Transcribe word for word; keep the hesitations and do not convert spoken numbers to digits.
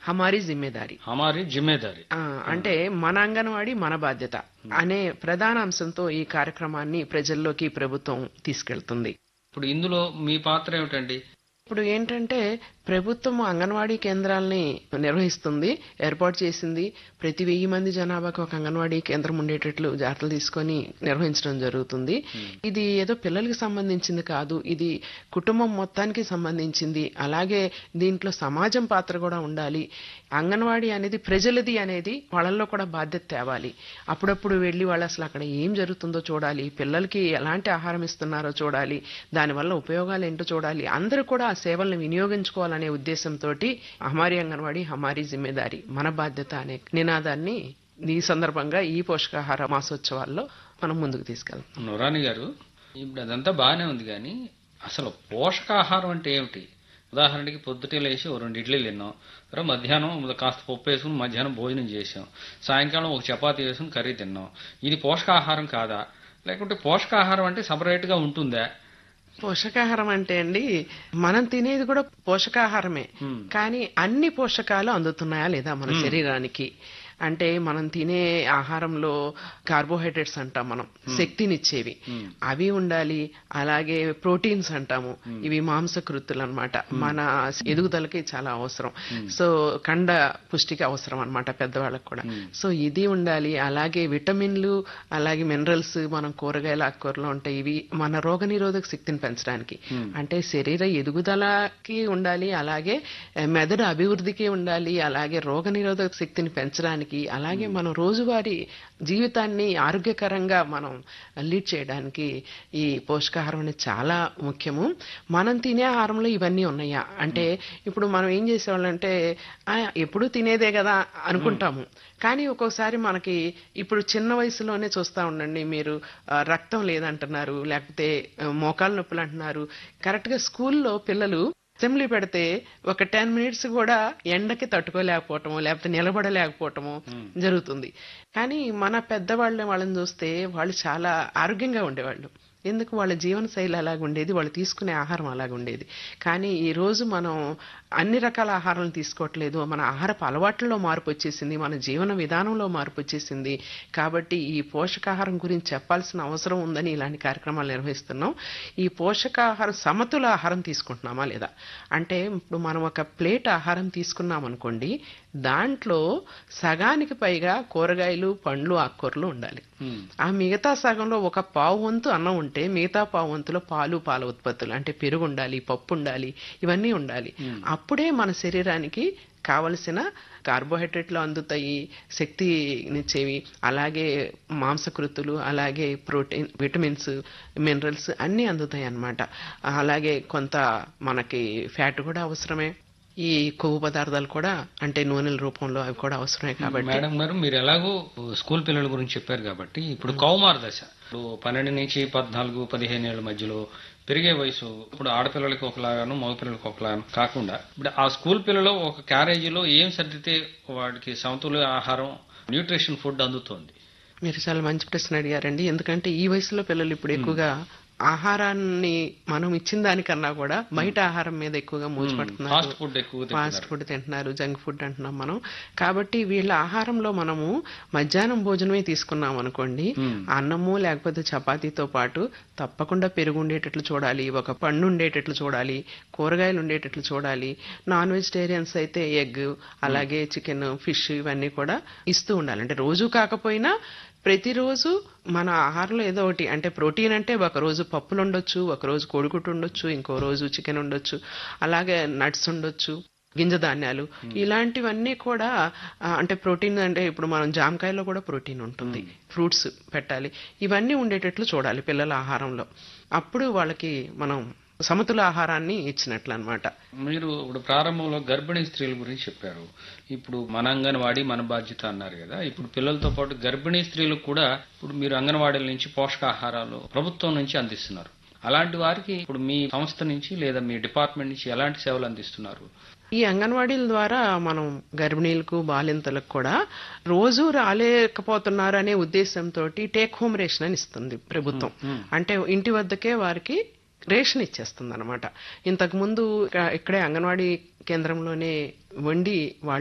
హమారీ జిమ్మేదారి. హమారీ జిమ్మేదారి ఆ, అంటే మన అంగన్వాడీ మన బాధ్యత అనే ప్రధాన అంశంతో ఈ కార్యక్రమాన్ని ప్రజల్లోకి ప్రభుత్వం తీసుకెళ్తుంది. ఇప్పుడు ఇందులో మీ పాత్ర ఏమిటండి? ఇప్పుడు ఏంటంటే ప్రభుత్వం అంగన్వాడీ కేంద్రాలని నిర్వహిస్తుంది, ఏర్పాటు చేసింది. ప్రతి వెయ్యి మంది జనాభాకు ఒక అంగన్వాడీ కేంద్రం ఉండేటట్లు జాగ్రత్తలు తీసుకొని నిర్వహించడం జరుగుతుంది. ఇది ఏదో పిల్లలకి సంబంధించింది కాదు, ఇది కుటుంబం మొత్తానికి సంబంధించింది. అలాగే దీంట్లో సమాజం పాత్ర కూడా ఉండాలి. అంగన్వాడీ అనేది ప్రజలది అనేది వాళ్ళల్లో కూడా బాధ్యత తేవాలి. అప్పుడప్పుడు వెళ్ళి వాళ్ళు అసలు అక్కడ ఏం జరుగుతుందో చూడాలి, పిల్లలకి ఎలాంటి ఆహారం ఇస్తున్నారో చూడాలి, దానివల్ల ఉపయోగాలు ఏంటో చూడాలి. అందరూ కూడా ఆ సేవలను వినియోగించుకోవాలనే ఉద్దేశంతో హమారీ అంగన్వాడీ హమారీ జిమ్మేదారి, మన బాధ్యత అనే నినాదాన్ని ఈ సందర్భంగా ఈ పోషకాహార మాసోత్సవాల్లో మనం ముందుకు తీసుకెళ్తాం. నురాని గారు, ఇప్పుడు అదంతా బాగానే ఉంది, కానీ అసలు పోషకాహారం అంటే ఏమిటి? ఉదాహరణకి పొద్దుటే లేచి ఓ రెండు ఇడ్లీలు తిన్నాం, తర్వాత మధ్యాహ్నం కాస్త పప్పు వేసుకుని మధ్యాహ్నం భోజనం చేసాం, సాయంకాలం ఒక చపాతీ వేసుకుని కర్రీ తిన్నాం. ఇది పోషకాహారం కాదా? లేకుంటే పోషకాహారం అంటే సపరేట్గా ఉంటుందా? పోషకాహారం అంటే అండి, మనం తినేది కూడా పోషకాహారమే, కానీ అన్ని పోషకాలు అందుతున్నాయా లేదా మన శరీరానికి అంటే మనం తినే ఆహారంలో కార్బోహైడ్రేట్స్ అంటాం, మనం శక్తినిచ్చేవి అవి ఉండాలి. అలాగే ప్రోటీన్స్ అంటాము, ఇవి మాంసకృతులు అన్నమాట, మన ఎదుగుదలకి చాలా అవసరం. సో కండ పుష్టికి అవసరం అన్నమాట పెద్దవాళ్ళకి కూడా. సో ఇది ఉండాలి. అలాగే విటమిన్లు, అలాగే మినరల్స్ మనం కూరగాయల ఆకుకూరలో ఉంటాయి. ఇవి మన రోగ నిరోధక శక్తిని పెంచడానికి, అంటే శరీర ఎదుగుదలకి ఉండాలి, అలాగే మెదడు అభివృద్ధికి ఉండాలి, అలాగే రోగ నిరోధక శక్తిని పెంచడానికి, అలాగే మనం రోజువారీ జీవితాన్ని ఆరోగ్యకరంగా మనం లీడ్ చేయడానికి ఈ పోషకాహారం అనేది చాలా ముఖ్యము. మనం తినే ఆహారంలో ఇవన్నీ ఉన్నాయా అంటే, ఇప్పుడు మనం ఏం చేసేవాళ్ళంటే ఎప్పుడు తినేదే కదా అనుకుంటాము, కానీ ఒక్కొక్కసారి మనకి ఇప్పుడు చిన్న వయసులోనే చూస్తూ ఉండండి మీరు, రక్తం లేదంటున్నారు, లేకపోతే మోకాలు నొప్పులు అంటున్నారు. కరెక్ట్గా స్కూల్లో పిల్లలు అసెంబ్లీ పెడితే ఒక టెన్ మినిట్స్ కూడా ఎండకి తట్టుకోలేకపోవటము, లేకపోతే నిలబడలేకపోవటము జరుగుతుంది. కానీ మన పెద్దవాళ్ళ వాళ్ళని చూస్తే వాళ్ళు చాలా ఆరోగ్యంగా ఉండేవాళ్ళు. ఎందుకు? వాళ్ళ జీవన శైలి అలాగుండేది, వాళ్ళు తీసుకునే ఆహారం అలాగుండేది. కానీ ఈరోజు మనం అన్ని రకాల ఆహారాలను తీసుకోవట్లేదు, మన ఆహారపు అలవాట్లలో మార్పు వచ్చేసింది, మన జీవన విధానంలో మార్పు వచ్చేసింది. కాబట్టి ఈ పోషకాహారం గురించి చెప్పాల్సిన అవసరం ఉందని ఇలాంటి కార్యక్రమాలు నిర్వహిస్తున్నాం. ఈ పోషకాహారం సమతుల ఆహారం తీసుకుంటున్నామా లేదా అంటే, ఇప్పుడు మనం ఒక ప్లేట్ ఆహారం తీసుకున్నాం అనుకోండి, దాంట్లో సగానికి పైగా కూరగాయలు, పండ్లు, ఆకుకూరలు ఉండాలి. ఆ మిగతా సగంలో ఒక పావు వంతు అన్నం ఉంటే మిగతా పావు వంతులో పాలు, పాల ఉత్పత్తులు అంటే పెరుగు ఉండాలి, పప్పు ఉండాలి, ఇవన్నీ ఉండాలి. అప్పుడే మన శరీరానికి కావలసిన కార్బోహైడ్రేట్లు అందుతాయి, శక్తినిచ్చేవి, అలాగే మాంసకృతులు, అలాగే ప్రోటీన్, విటమిన్స్, మినరల్స్ అన్నీ అందుతాయి అన్నమాట. అలాగే కొంత మనకి ఫ్యాట్ కూడా అవసరమే, ఈ కొవ్వు పదార్థాలు కూడా అంటే నూనెల రూపంలో అవి కూడా అవసరమే. కాబట్టి మేడం గారు, మీరు ఎలాగో స్కూల్ పిల్లల గురించి చెప్పారు కాబట్టి, ఇప్పుడు కౌమార దశ, ఇప్పుడు పన్నెండు నుంచి పద్నాలుగు పదిహేను ఏళ్ళ మధ్యలో పెరిగే వయసు, ఇప్పుడు ఆడపిల్లలకి ఒకలాగాను మగ పిల్లలకి ఒకలాగాను కాకుండా, ఇప్పుడు ఆ స్కూల్ పిల్లలు ఒక క్యారేజీలో ఏం సర్దితే వాడికి సమతుల్య ఆహారం, న్యూట్రిషన్ ఫుడ్ అందుతోంది? మీరు చాలా మంచి ప్రశ్న అడిగారండి. ఎందుకంటే ఈ వయసులో పిల్లలు ఇప్పుడు ఎక్కువగా ఆహారాన్ని మనం ఇచ్చిన దానికన్నా కూడా బయట ఆహారం మీద ఎక్కువగా మోజుపడుతున్నారు, ఫాస్ట్ ఫుడ్ తింటున్నారు, జంక్ ఫుడ్ అంటున్నాం మనం. కాబట్టి వీళ్ళ ఆహారంలో మనము మధ్యాహ్నం భోజనమే తీసుకున్నాం అనుకోండి, అన్నము లేకపోతే చపాతీతో పాటు తప్పకుండా పెరుగు ఉండేటట్లు చూడాలి, ఒక పండు ఉండేటట్లు చూడాలి, కూరగాయలు ఉండేటట్లు చూడాలి. నాన్ వెజిటేరియన్స్ అయితే ఎగ్, అలాగే చికెన్, ఫిష్ ఇవన్నీ కూడా ఇస్తూ ఉండాలి. అంటే రోజు కాకపోయినా ప్రతిరోజు మన ఆహారంలో ఏదో ఒకటి, అంటే ప్రోటీన్ అంటే ఒక రోజు పప్పులు ఉండొచ్చు, ఒక రోజు కోడిగుడ్డు ఉండొచ్చు, ఇంకో రోజు చికెన్ ఉండొచ్చు, అలాగే నట్స్ ఉండొచ్చు, గింజ ధాన్యాలు, ఇలాంటివన్నీ కూడా అంటే ప్రోటీన్. అంటే ఇప్పుడు మనం జామకాయలో కూడా ప్రోటీన్ ఉంటుంది, ఫ్రూట్స్ పెట్టాలి. ఇవన్నీ ఉండేటట్లు చూడాలి పిల్లల ఆహారంలో. అప్పుడు వాళ్ళకి మనం సమతుల ఆహారాన్ని ఇచ్చినట్లు అనమాట. మీరు ఇప్పుడు ప్రారంభంలో గర్భిణీ స్త్రీల గురించి చెప్పారు. ఇప్పుడు మన అంగన్వాడీ మన బాధ్యత అన్నారు కదా, ఇప్పుడు పిల్లలతో పాటు గర్భిణీ స్త్రీలకు కూడా ఇప్పుడు మీరు అంగన్వాడీల నుంచి పోషకాహారాలు ప్రభుత్వం నుంచి అందిస్తున్నారు. అలాంటి వారికి ఇప్పుడు మీ సంస్థ నుంచి లేదా మీ డిపార్ట్మెంట్ నుంచి ఎలాంటి సేవలు అందిస్తున్నారు? ఈ అంగన్వాడీల ద్వారా మనం గర్భిణీలకు, బాలింతలకు కూడా రోజు రాలేకపోతున్నారు అనే ఉద్దేశంతో టేక్ హోమ్ రేషన్ అని ఇస్తుంది ప్రభుత్వం. అంటే ఇంటి వద్దకే వారికి రేషన్ ఇచ్చేస్తుంది అనమాట. ఇంతకు ముందు ఇక్కడే అంగన్వాడీ కేంద్రంలోనే వండి